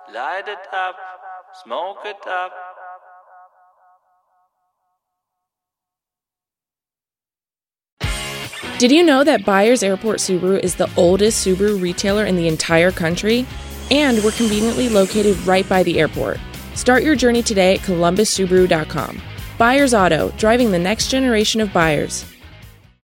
Light it up, smoke it up. Did you know that Byers Airport Subaru is the oldest Subaru retailer in the entire country? And we're conveniently located right by the airport. Start your journey today at columbussubaru.com. Byers Auto, driving the next generation of buyers.